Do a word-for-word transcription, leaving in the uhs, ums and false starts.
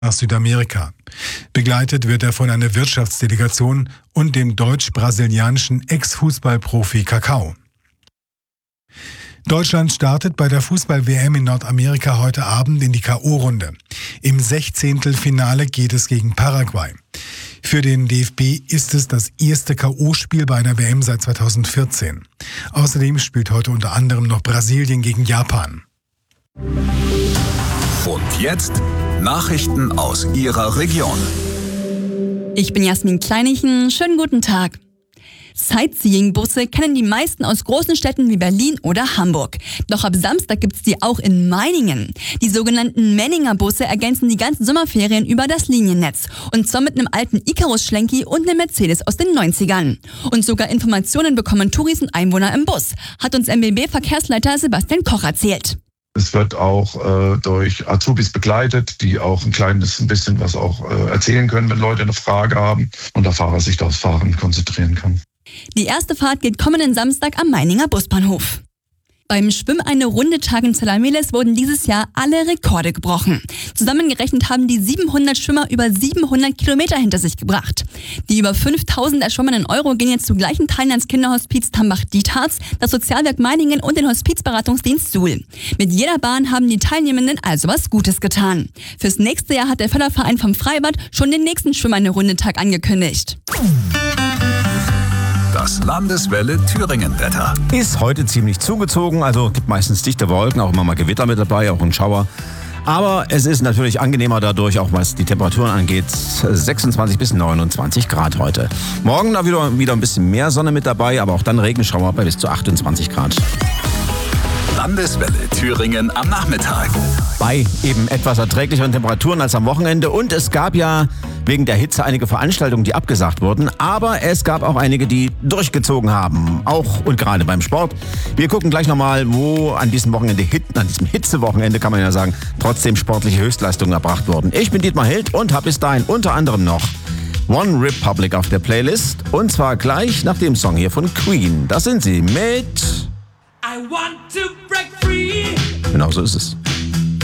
nach Südamerika. Begleitet wird er von einer Wirtschaftsdelegation und dem deutsch-brasilianischen Ex-Fußballprofi Kakao. Deutschland startet bei der Fußball-W M in Nordamerika heute Abend in die K O-Runde. Im Sechzehntelfinale geht es gegen Paraguay. Für den D F B ist es das erste K O-Spiel bei einer W M seit zweitausendvierzehn. Außerdem spielt heute unter anderem noch Brasilien gegen Japan. Und jetzt Nachrichten aus Ihrer Region. Ich bin Jasmin Kleinichen. Schönen guten Tag. Sightseeing-Busse kennen die meisten aus großen Städten wie Berlin oder Hamburg. Doch ab Samstag gibt's die auch in Meiningen. Die sogenannten Menninger Busse ergänzen die ganzen Sommerferien über das Liniennetz. Und zwar mit einem alten Icarus-Schlenki und einem Mercedes aus den neunzigern. Und sogar Informationen bekommen Touris und Einwohner im Bus, hat uns M B B-Verkehrsleiter Sebastian Koch erzählt. Es wird auch äh, durch Azubis begleitet, die auch ein kleines ein bisschen was auch äh, erzählen können, wenn Leute eine Frage haben und der Fahrer sich aufs Fahren konzentrieren kann. Die erste Fahrt geht kommenden Samstag am Meininger Busbahnhof. Beim Schwimm eine Runde Tag in Zellamiles wurden dieses Jahr alle Rekorde gebrochen. Zusammengerechnet haben die siebenhundert Schwimmer über siebenhundert Kilometer hinter sich gebracht. Die über fünftausend erschwommenen Euro gehen jetzt zu gleichen Teilen ans Kinderhospiz Tambach-Dietharz, das Sozialwerk Meiningen und den Hospizberatungsdienst Suhl. Mit jeder Bahn haben die Teilnehmenden also was Gutes getan. Fürs nächste Jahr hat der Förderverein vom Freibad schon den nächsten Schwimmer eine Runde Tag angekündigt. Das Landeswelle Thüringen-Wetter. Ist heute ziemlich zugezogen, also gibt meistens dichte Wolken, auch immer mal Gewitter mit dabei, auch ein Schauer. Aber es ist natürlich angenehmer dadurch, auch was die Temperaturen angeht, sechsundzwanzig bis neunundzwanzig Grad heute. Morgen da wieder, wieder ein bisschen mehr Sonne mit dabei, aber auch dann Regenschauer bei bis zu achtundzwanzig Grad. Landeswelle Thüringen am Nachmittag. Bei eben etwas erträglicheren Temperaturen als am Wochenende. Und es gab ja wegen der Hitze einige Veranstaltungen, die abgesagt wurden. Aber es gab auch einige, die durchgezogen haben. Auch und gerade beim Sport. Wir gucken gleich nochmal, wo an diesem Wochenende, an diesem Hitzewochenende kann man ja sagen, trotzdem sportliche Höchstleistungen erbracht wurden. Ich bin Dietmar Hild und habe bis dahin unter anderem noch One Republic auf der Playlist. Und zwar gleich nach dem Song hier von Queen. Das sind sie mit... I want to break free. Genau so ist es.